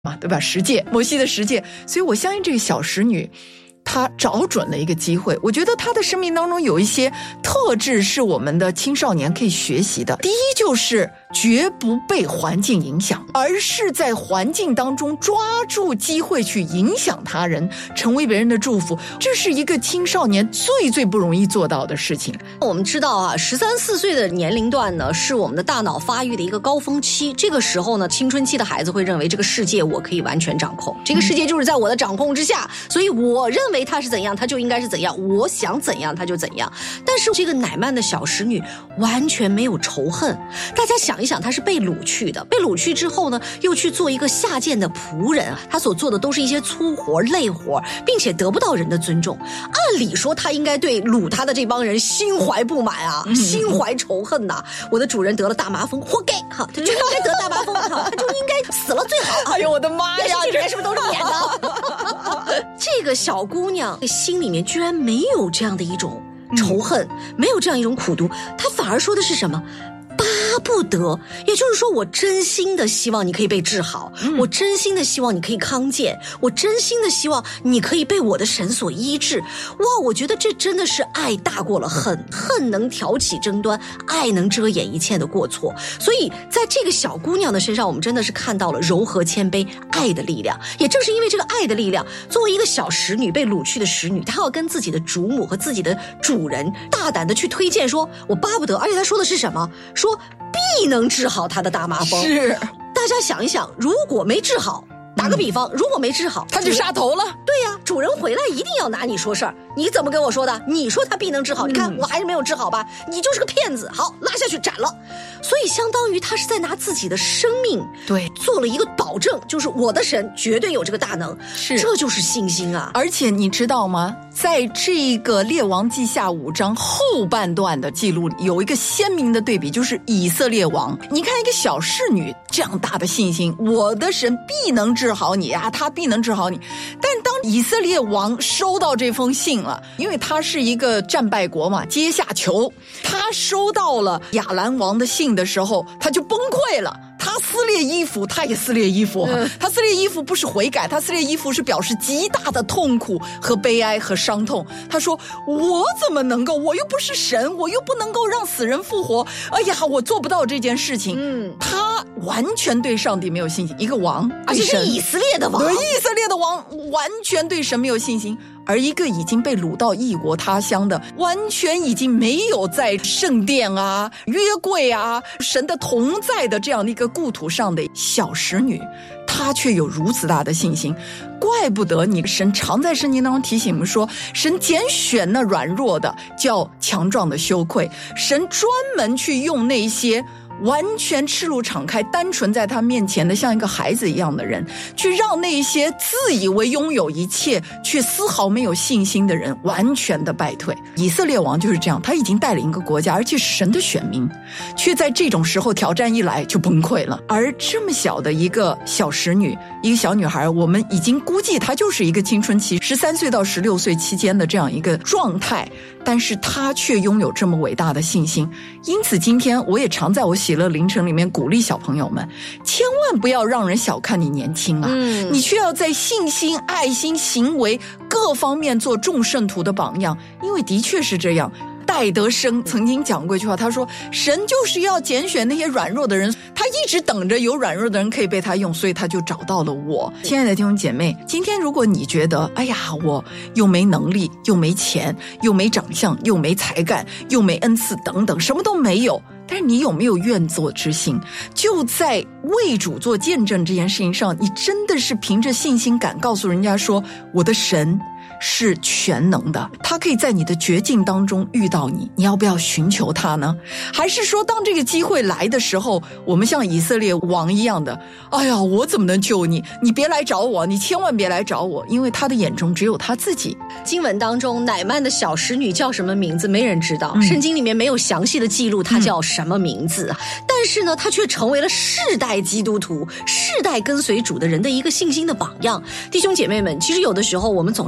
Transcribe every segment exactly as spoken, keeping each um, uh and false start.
嘛，对吧？十诫，摩西的十诫，所以我相信这个小使女他找准了一个机会，我觉得他的生命当中有一些特质是我们的青少年可以学习的。第一就是绝不被环境影响，而是在环境当中抓住机会去影响他人，成为别人的祝福，这是一个青少年最最不容易做到的事情。 我们知道啊，十三四岁的年龄段呢，是我们的大脑发育的一个高峰期。这个时候呢，青春期的孩子会认为这个世界我可以完全掌控，这个世界就是在我的掌控之下，所以我认为他是怎样，他就应该是怎样，我想怎样他就怎样。但是这个乃曼的小使女完全没有仇恨，大家想一想，她是被掳去的，被掳去之后呢，又去做一个下贱的仆人，她所做的都是一些粗活累活，并且得不到人的尊重。按理说她应该对掳她的这帮人心怀不满啊，嗯、心怀仇恨呐、啊！我的主人得了大麻风，活该哈，他就应该得大麻风哈，他就应该死了最好。 哎呦我的妈呀， 这里面是不是都是演的？这个小姑娘心里面居然没有这样的一种仇恨、嗯、没有这样一种苦毒，她反而说的是什么？巴不得，也就是说我真心的希望你可以被治好、嗯、我真心的希望你可以康健，我真心的希望你可以被我的神所医治。哇，我觉得这真的是爱大过了恨，恨能挑起争端，爱能遮掩一切的过错。所以在这个小姑娘的身上，我们真的是看到了柔和谦卑爱的力量。也正是因为这个爱的力量，作为一个小使女，被掳去的使女，她要跟自己的主母和自己的主人大胆的去推荐说，我巴不得，而且她说的是什么？说必能治好他的大麻风。 是， 大家想一想，如果没治好，打个比方、嗯、如果没治好， 他就杀头了。 对呀、啊，主人回来一定要拿你说事儿。你怎么跟我说的？你说他必能治好、嗯、你看我还是没有治好吧，你就是个骗子。好，拉下去斩了。所以相当于他是在拿自己的生命对做了一个保证，就是我的神绝对有这个大能。 是， 这就是信心啊。 而且你知道吗，在这个列王记下五章后半段的记录里，有一个鲜明的对比，就是以色列王。你看一个小侍女这样大的信心，我的神必能治好你啊，他必能治好你。但当以色列王收到这封信了，因为他是一个战败国嘛，阶下囚，他收到了亚兰王的信的时候，他就崩溃了。他撕裂衣服，他也撕裂衣服、嗯、他撕裂衣服不是悔改，他撕裂衣服是表示极大的痛苦和悲哀和伤痛。他说，我怎么能够，我又不是神，我又不能够让死人复活，哎呀，我做不到这件事情。嗯，他完全对上帝没有信心，一个王， 而且是以色列的王， 对，以色列的王完全对神没有信心。而一个已经被掳到异国他乡的，完全已经没有在圣殿啊、约柜啊、神的同在的这样的一个故土上的小使女，她却有如此大的信心。怪不得你神常在圣经当中提醒我们说，神拣选那软弱的，叫强壮的羞愧。神专门去用那些完全赤露敞开单纯在他面前的像一个孩子一样的人，去让那些自以为拥有一切却丝毫没有信心的人完全的败退。以色列王就是这样，他已经带领一个国家，而且是神的选民，却在这种时候挑战一来就崩溃了。而这么小的一个小使女，一个小女孩，我们已经估计她就是一个青春期十三岁到十六岁期间的这样一个状态，但是她却拥有这么伟大的信心。因此今天我也常在我喜乐凌晨里面鼓励小朋友们，千万不要让人小看你年轻啊、嗯、你却要在信心、爱心、行为各方面做众圣徒的榜样。因为的确是这样，戴德生曾经讲过一句话，他说，神就是要拣选那些软弱的人，他一直等着有软弱的人可以被他用，所以他就找到了我。亲爱的弟兄姐妹，今天如果你觉得，哎呀，我又没能力，又没钱，又没长相，又没才干，又没恩赐等等，什么都没有，但是你有没有愿做之心？就在为主做见证这件事情上，你真的是凭着信心感告诉人家说，我的神是全能的，他可以在你的绝境当中遇到你，你要不要寻求他呢？还是说当这个机会来的时候，我们像以色列王一样的，哎呀，我怎么能救你？你别来找我，你千万别来找我，因为他的眼中只有他自己。 经文当中乃曼的小使女叫什么名字没人知道、嗯、圣经里面没有详细的记录她叫什么名字、嗯、但是呢她却成为了世代基督徒、世代跟随主的人的一个信心的榜样。弟兄姐妹们，其实有的时候我们总是在意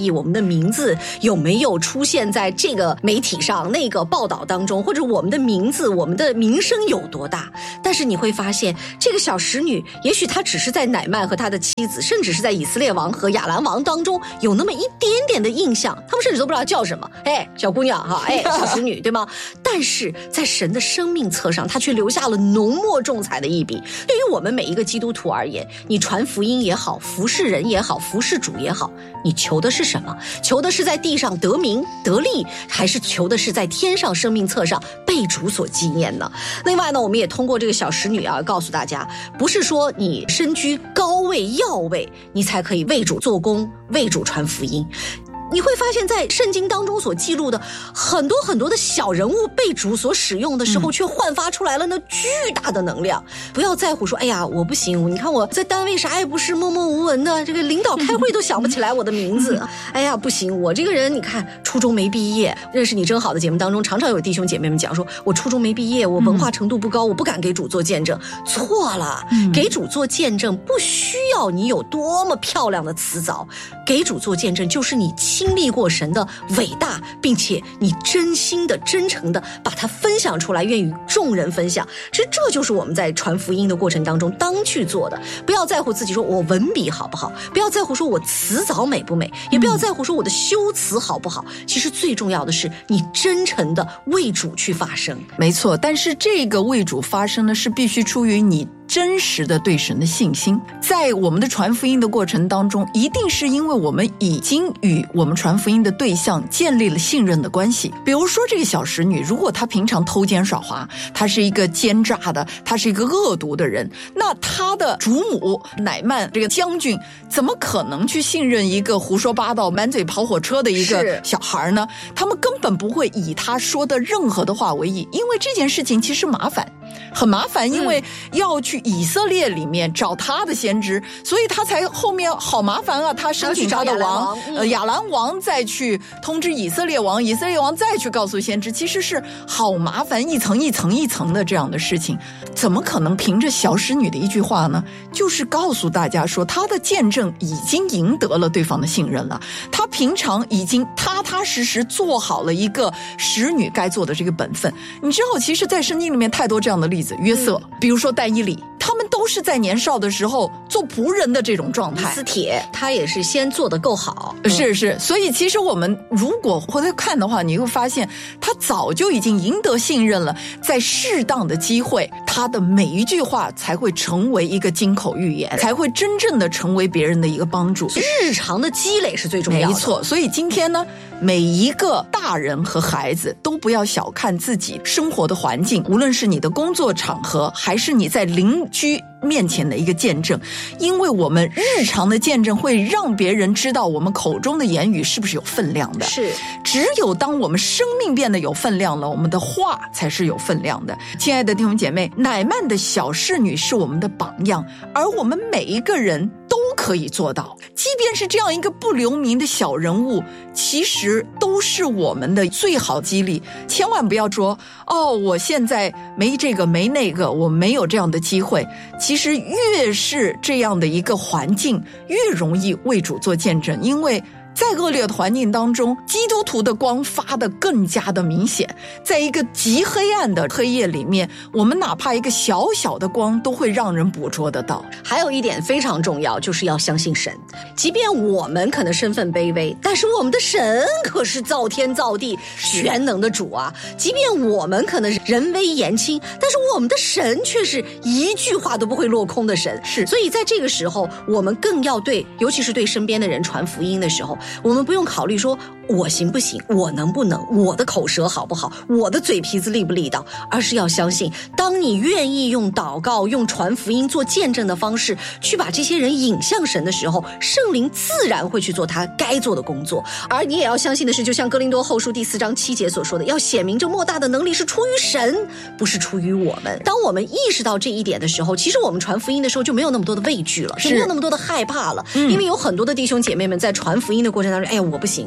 意我们的名字有没有出现在这个媒体上那个报道当中，或者我们的名字我们的名声有多大。但是你会发现这个小使女也许她只是在乃曼和他的妻子，甚至是在以色列王和亚兰王当中有那么一点点的印象，他们甚至都不知道叫什么，哎，小姑娘哈，哎，小使女，对吗？但是在神的生命册上，她却留下了浓墨重彩的一笔。对于我们每一个基督徒而言，你传福音也好，服侍人也好，服侍主也好，你求的是什么？求的是在地上得名得利，还是求的是在天上生命册上被主所纪念呢？另外呢，我们也通过这个小使女啊，告诉大家，不是说你身居高位要位，你才可以为主做工，为主传福音。你会发现在圣经当中所记录的很多很多的小人物被主所使用的时候，却焕发出来了那巨大的能量。不要在乎说，哎呀，我不行，你看我在单位啥也不是，默默无闻的，这个领导开会都想不起来我的名字。哎呀，不行，我这个人你看初中没毕业。认识你真好的节目当中，常常有弟兄姐妹们讲说，我初中没毕业，我文化程度不高，我不敢给主做见证。错了，给主做见证不需要你有多么漂亮的词藻，给主做见证就是你经历过神的伟大，并且你真心的真诚的把它分享出来，愿与众人分享。其实这就是我们在传福音的过程当中当去做的。不要在乎自己说我文笔好不好，不要在乎说我词藻美不美，也不要在乎说我的修辞好不好。其实最重要的是你真诚的为主去发声。 没错，但是这个为主发声呢，是必须出于你真实的对神的信心。在我们的传福音的过程当中，一定是因为我们已经与我们传福音的对象建立了信任的关系。比如说这个小使女，如果她平常偷奸耍滑，她是一个奸诈的，她是一个恶毒的人，那她的主母乃曼这个将军怎么可能去信任一个胡说八道满嘴跑火车的一个小孩呢？他们根本不会以他说的任何的话为意，因为这件事情其实麻烦很麻烦，因为要去以色列里面找他的先知，所以他才后面好麻烦啊。他申请他的王，呃，亚兰王再去通知以色列王，以色列王再去告诉先知，其实是好麻烦，一层一层一层的这样的事情。怎么可能凭着小使女的一句话呢？就是告诉大家说，他的见证已经赢得了对方的信任了。他平常已经踏踏实实做好了一个使女该做的这个本分。你知道，其实在圣经里面太多这样的例子，约瑟，比如说但以理，他们都是在年少的时候做仆人的这种状态。 斯帖他也是先做得够好， 是是，所以其实我们如果回头看的话，你会发现他早就已经赢得信任了，在适当的机会，他的每一句话才会成为一个金口玉言，才会真正的成为别人的一个帮助。 日常的积累是最重要的。 没错，所以今天呢，每一个大人和孩子都不要小看自己生活的环境，无论是你的工作场合，还是你在邻居面前的一个见证，因为我们日常的见证会让别人知道我们口中的言语是不是有分量的。 是， 只有当我们生命变得有分量了，我们的话才是有分量的。亲爱的弟兄姐妹，乃曼的小侍女是我们的榜样，而我们每一个人都可以做到。即便是这样一个不留名的小人物，其实都是我们的最好激励。千万不要说，哦，我现在没这个没那个，我没有这样的机会。其实越是这样的一个环境，越容易为主做见证，因为在恶劣的环境当中，基督徒的光发得更加的明显。在一个极黑暗的黑夜里面，我们哪怕一个小小的光都会让人捕捉得到。 还有一点非常重要，就是要相信神。即便我们可能身份卑微，但是我们的神可是造天造地全能的主啊。即便我们可能人微言轻，但是我们的神却是一句话都不会落空的神。 是， 所以在这个时候，我们更要对，尤其是对身边的人传福音的时候，我们不用考虑说我行不行，我能不能，我的口舌好不好，我的嘴皮子利不利道，而是要相信，当你愿意用祷告，用传福音做见证的方式去把这些人引向神的时候，圣灵自然会去做他该做的工作。而你也要相信的是，就像哥林多后书第四章七节所说的，要显明这莫大的能力是出于神，不是出于我们。当我们意识到这一点的时候，其实我们传福音的时候就没有那么多的畏惧了，就没有那么多的害怕了。嗯、因为有很多的弟兄姐妹们在传福音的过程当中，哎呀，我不行啊，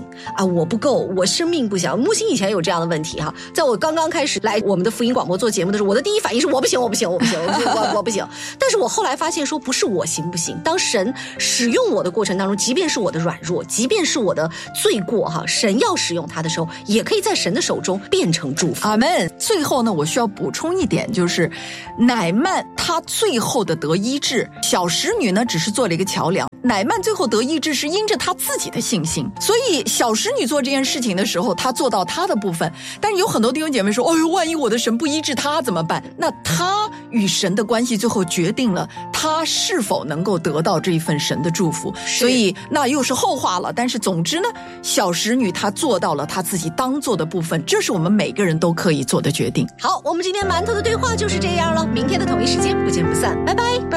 我不够，我生命不小。木星以前有这样的问题哈，在我刚刚开始来我们的福音广播做节目的时候，我的第一反应是我不行，我不行，我不行，我我我不行。但是我后来发现说，不是我行不行，当神使用我的过程当中，即便是我的软弱，即便是我的罪过哈，神要使用它的时候，也可以在神的手中变成祝福。 阿们。最后呢，我需要补充一点，就是乃曼他最后的得医治，小使女呢只是做了一个桥梁。乃曼最后得医治是因着他自己的信心，所以小使女做这件事情的时候，他做到他的部分。但是有很多弟兄姐妹说，哎呦，万一我的神不医治他怎么办？那他与神的关系最后决定了他是否能够得到这一份神的祝福，所以那又是后话了。但是总之呢，小使女她做到了她自己当做的部分，这是我们每个人都可以做的决定。 好，我们今天馒头的对话就是这样了，明天的同一时间不见不散，拜拜。